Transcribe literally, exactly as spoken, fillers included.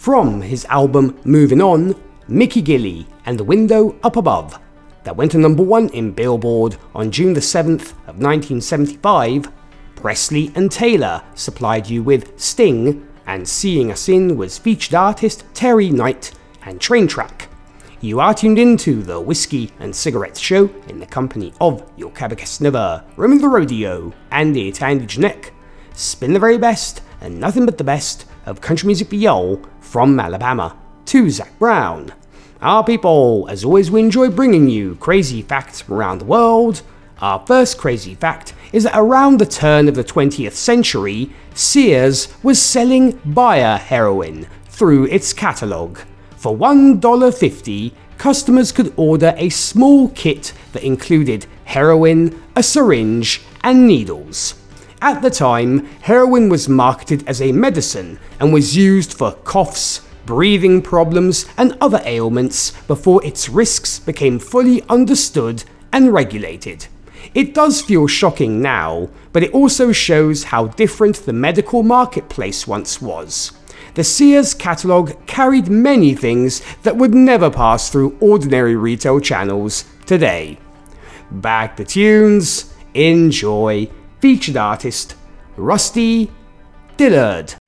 from his album Moving On, Mickey Gilley and The Window Up Above, that went to number one in Billboard on June the seventh of nineteen seventy-five. Presley and Taylor supplied you with Sting, and Seeing Us In was featured artist Terry Knight and Train Track. You are tuned into the Whiskey and Cigarettes Show in the company of your Cabacus Never, Roman the Rodeo, Andy Tandy Janek. Spin the very best and nothing but the best of country music for y'all from Alabama to Zach Brown. Our people, as always, we enjoy bringing you crazy facts from around the world. Our first crazy fact is that around the turn of the twentieth century, Sears was selling Bayer heroin through its catalogue. For one dollar fifty, customers could order a small kit that included heroin, a syringe, and needles. At the time, heroin was marketed as a medicine and was used for coughs, breathing problems, and other ailments before its risks became fully understood and regulated. It does feel shocking now, but it also shows how different the medical marketplace once was. The Sears catalogue carried many things that would never pass through ordinary retail channels today. Back to tunes, enjoy. Featured artist Rusty Dillard.